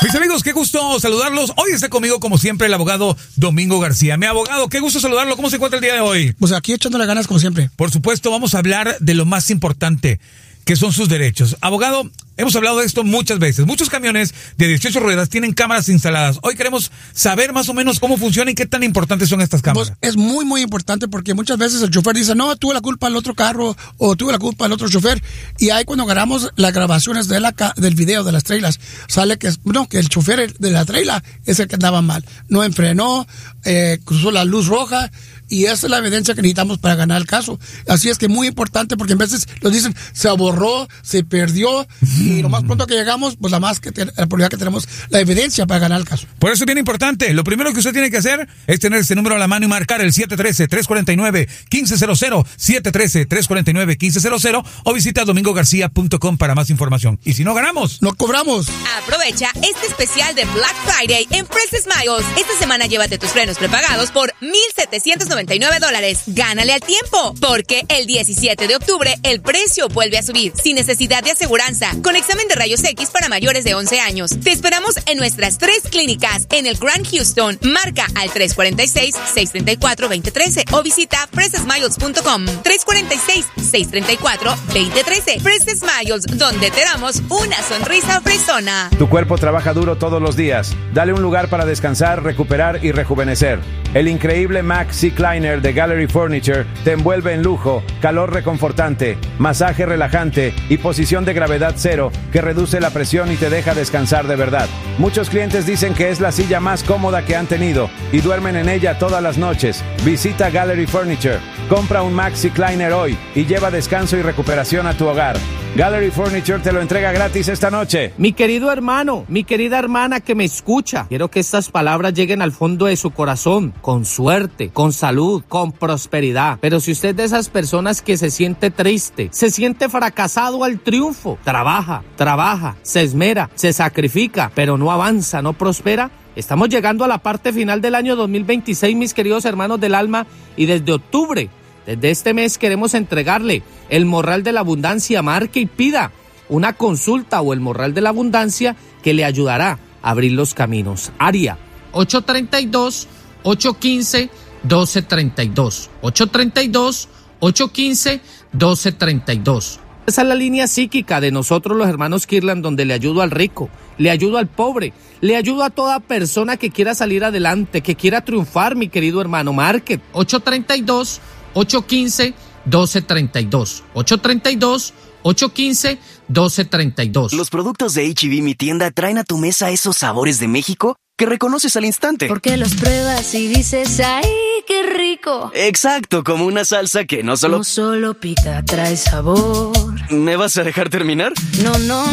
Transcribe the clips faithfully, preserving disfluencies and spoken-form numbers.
Mis amigos, qué gusto saludarlos. Hoy está conmigo, como siempre, el abogado Domingo García. Mi abogado, qué gusto saludarlo. ¿Cómo se encuentra el día de hoy? Pues aquí echándole ganas, como siempre. Por supuesto, vamos a hablar de lo más importante, que son sus derechos. Abogado, hemos hablado de esto muchas veces. Muchos camiones de dieciocho ruedas tienen cámaras instaladas. Hoy queremos saber más o menos cómo funciona y qué tan importantes son estas cámaras. Pues es muy, muy importante porque muchas veces el chofer dice, no, tuve la culpa del otro carro o tuve la culpa del otro chofer. Y ahí cuando agarramos las grabaciones de la, del video de las trailas, sale que, no, que el chofer de la traila es el que andaba mal. No enfrenó, eh, cruzó la luz roja. Y esa es la evidencia que necesitamos para ganar el caso. Así es que muy importante porque a veces nos dicen, se borró, se perdió, y lo más pronto que llegamos, pues la más que te, la probabilidad que tenemos la evidencia para ganar el caso. Por eso es bien importante. Lo primero que usted tiene que hacer es tener ese número a la mano y marcar el siete uno tres, tres cuatro nueve, uno cinco cero cero, siete uno tres, tres cuatro nueve, uno cinco cero cero, o visita domingo garcía punto com para más información. Y si no ganamos, ¡no cobramos! Aprovecha este especial de Black Friday en Princess Miles. Esta semana llévate tus frenos prepagados por mil setecientos noventa y nueve dólares. Gánale al tiempo, porque el diecisiete de octubre el precio vuelve a subir, sin necesidad de aseguranza, con examen de rayos X para mayores de once años. Te esperamos en nuestras tres clínicas en el Grand Houston. Marca al tres cuatro seis, seis tres cuatro, dos cero uno tres o visita princess miles punto com. tres cuatro seis, seis tres cuatro, dos cero uno tres. Princess Miles, donde te damos una sonrisa fresona. Tu cuerpo trabaja duro todos los días. Dale un lugar para descansar, recuperar y rejuvenecer. El increíble Mac C-Cliner de Gallery Furniture te envuelve en lujo, calor reconfortante, masaje relajante y posición de gravedad cero que reduce la presión y te deja descansar de verdad. Muchos clientes dicen que es la silla más cómoda que han tenido y duermen en ella todas las noches. Visita Gallery Furniture, compra un Mac C-Cliner hoy y lleva descanso y recuperación a tu hogar. Gallery Furniture te lo entrega gratis esta noche. Mi querido hermano, mi querida hermana que me escucha, quiero que estas palabras lleguen al fondo de su corazón, con suerte, con salud, con prosperidad. Pero si usted es de esas personas que se siente triste, se siente fracasado al triunfo, trabaja, trabaja, se esmera, se sacrifica, pero no avanza, no prospera, estamos llegando a la parte final del año dos mil veintiséis, mis queridos hermanos del alma, y desde octubre, desde este mes queremos entregarle el morral de la abundancia. Marque y pida una consulta o el morral de la abundancia que le ayudará a abrir los caminos. Área ocho tres dos, ocho uno cinco, uno dos tres dos. ocho tres dos, ocho uno cinco, uno dos tres dos. Esa es la línea psíquica de nosotros los hermanos Kirlan, donde le ayudo al rico, le ayudo al pobre, le ayudo a toda persona que quiera salir adelante, que quiera triunfar, mi querido hermano. Market ocho tres dos, ocho uno cinco, uno dos tres dos. ocho tres dos, ocho uno cinco, uno dos tres dos. Los productos de H E B Mi Tienda traen a tu mesa esos sabores de México que reconoces al instante. Porque los pruebas y dices, ¡ay, qué rico! Exacto, como una salsa que no solo... No solo pica, trae sabor. ¿Me vas a dejar terminar? No, no,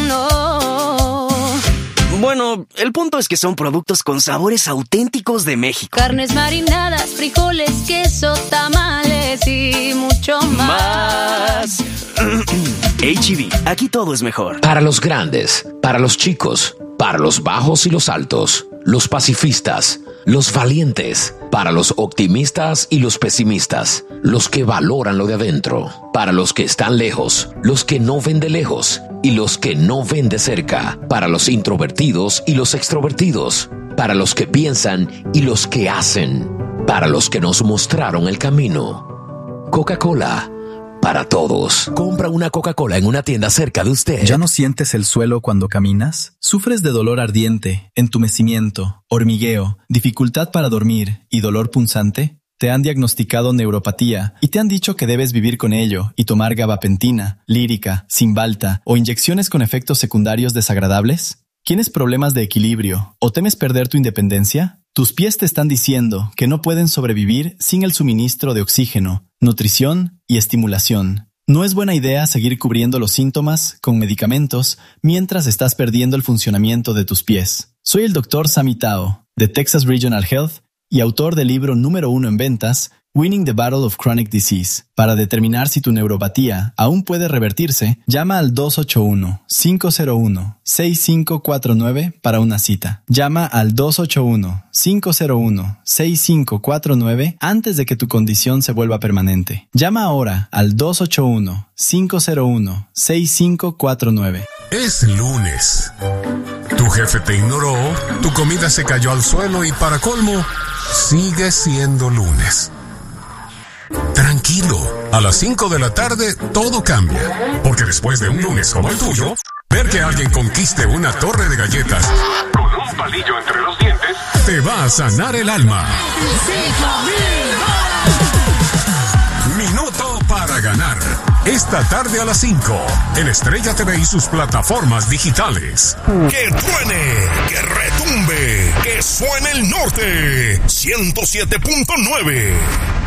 no. Bueno, el punto es que son productos con sabores auténticos de México. Carnes marinadas, frijoles, queso, tamales y mucho más. Más. H E B, aquí todo es mejor. Para los grandes, para los chicos, para los bajos y los altos, los pacifistas, los valientes, para los optimistas y los pesimistas, los que valoran lo de adentro, para los que están lejos, los que no ven de lejos y los que no ven de cerca, para los introvertidos y los extrovertidos, para los que piensan y los que hacen, para los que nos mostraron el camino. Coca-Cola, para todos. Compra una Coca-Cola en una tienda cerca de usted. ¿Ya no sientes el suelo cuando caminas? ¿Sufres de dolor ardiente, entumecimiento, hormigueo, dificultad para dormir y dolor punzante? ¿Te han diagnosticado neuropatía y te han dicho que debes vivir con ello y tomar gabapentina, lírica, Cymbalta o inyecciones con efectos secundarios desagradables? ¿Tienes problemas de equilibrio o temes perder tu independencia? Tus pies te están diciendo que no pueden sobrevivir sin el suministro de oxígeno, nutrición y estimulación. No es buena idea seguir cubriendo los síntomas con medicamentos mientras estás perdiendo el funcionamiento de tus pies. Soy el doctor Sammy Tao, de Texas Regional Health y autor del libro número uno en ventas, Winning the Battle of Chronic Disease. Para determinar si tu neuropatía aún puede revertirse, llama al dos ocho uno, cinco cero uno, seis cinco cuatro nueve para una cita. Llama al dos ocho uno, cinco cero uno, seis cinco cuatro nueve antes de que tu condición se vuelva permanente. Llama ahora al dos ocho uno, cinco cero uno, seis cinco cuatro nueve. Es lunes. Tu jefe te ignoró, tu comida se cayó al suelo y para colmo, sigue siendo lunes. Tranquilo, a las cinco de la tarde todo cambia, porque después de un lunes como el tuyo, ver que alguien conquiste una torre de galletas con un palillo entre los dientes te va a sanar el alma. Minuto para ganar. Esta tarde a las cinco, en Estrella T V y sus plataformas digitales. Que truene, que retumbe, que suene el norte. ciento siete punto nueve.